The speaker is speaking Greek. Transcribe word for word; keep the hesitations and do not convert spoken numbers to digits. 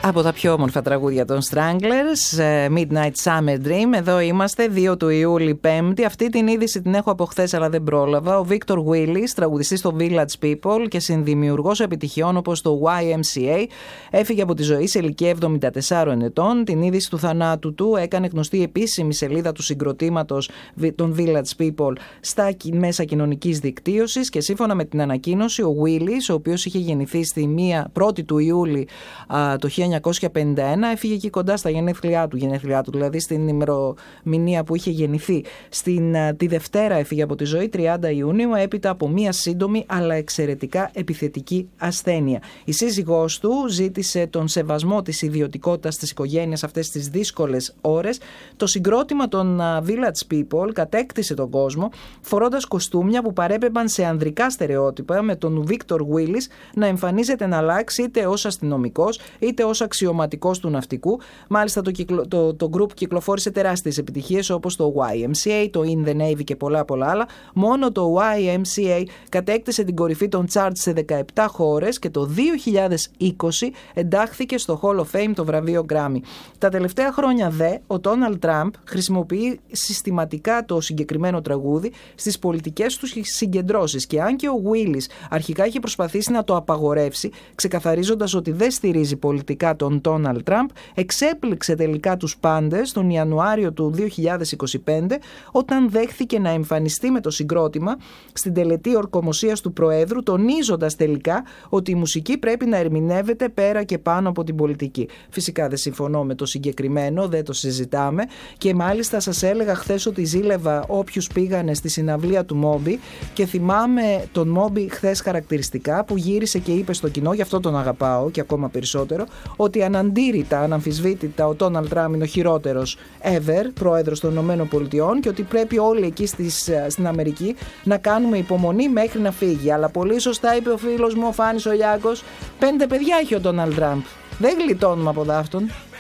Από τα πιο όμορφα τραγούδια των Stranglers, Midnight Summer Dream. Εδώ είμαστε, δύο του Ιούλη, Πέμπτη. Αυτή την είδηση την έχω από χθες, αλλά δεν πρόλαβα. Ο Victor Willis, τραγουδιστής στο Village People και συνδημιουργός επιτυχιών όπως το Y M C A, έφυγε από τη ζωή σε ηλικία εβδομήντα τεσσάρων ετών. Την είδηση του θανάτου του έκανε γνωστή η επίσημη σελίδα του συγκροτήματος των Village People στα μέσα κοινωνικής δικτύωσης, και σύμφωνα με την ανακοίνωση, ο Willis, ο οποίος είχε γεννηθεί στη πρώτη του Ιούλη το χίλια εννιακόσια πενήντα ένα, έφυγε εκεί κοντά στα γενέθλιά του, γενέθλιά του δηλαδή στην ημερομηνία που είχε γεννηθεί. Στην, τη Δευτέρα έφυγε από τη ζωή, τριάντα Ιουνίου, έπειτα από μία σύντομη αλλά εξαιρετικά επιθετική ασθένεια. Η σύζυγός του ζήτησε τον σεβασμό της ιδιωτικότητας της οικογένειας αυτές τις δύσκολες ώρες. Το συγκρότημα των Village People κατέκτησε τον κόσμο φορώντας κοστούμια που παρέπεμπαν σε ανδρικά στερεότυπα, με τον Victor Willis να εμφανίζεται να αλλάξει είτε ως αστυνομικός είτε ως αξιωματικός του ναυτικού. Μάλιστα το, κυκλο, το, το group κυκλοφόρησε τεράστιες επιτυχίες όπως το Y M C A, το In the Navy και πολλά πολλά άλλα. Μόνο το Y M C A κατέκτησε την κορυφή των charts σε δεκαεπτά χώρες και το δύο χιλιάδες είκοσι εντάχθηκε στο Hall of Fame, το βραβείο Grammy. Τα τελευταία χρόνια δε, ο Donald Trump χρησιμοποιεί συστηματικά το συγκεκριμένο τραγούδι στις πολιτικές του συγκεντρώσεις, και αν και ο Willis αρχικά είχε προσπαθήσει να το απαγορεύσει, ξεκαθαρίζοντας ότι δεν στηρίζει πολιτικά τον Donald Trump, εξέπληξε τελικά τους πάντες τον Ιανουάριο του δύο χιλιάδες είκοσι πέντε, όταν δέχθηκε να εμφανιστεί με το συγκρότημα στην τελετή ορκομοσίας του Προέδρου, τονίζοντας τελικά ότι η μουσική πρέπει να ερμηνεύεται πέρα και πάνω από την πολιτική. Φυσικά δεν συμφωνώ με το συγκεκριμένο, δεν το συζητάμε, και μάλιστα σας έλεγα χθες ότι ζήλευα όποιους πήγανε στη συναυλία του Moby, και θυμάμαι τον Moby χθες χαρακτηριστικά που γύρισε και είπε στο κοινό, γι' αυτό τον αγαπάω και ακόμα περισσότερο, ότι αναντήρητα, αναμφισβήτητα ο Donald Trump είναι ο χειρότερος ever πρόεδρος των Ηνωμένων Πολιτειών, και ότι πρέπει όλοι εκεί στις, στην Αμερική να κάνουμε υπομονή μέχρι να φύγει. Αλλά πολύ σωστά είπε ο φίλος μου ο Φάνης ο Λιάκος, πέντε παιδιά έχει ο Donald Trump. Δεν γλιτώνουμε από δάφτον.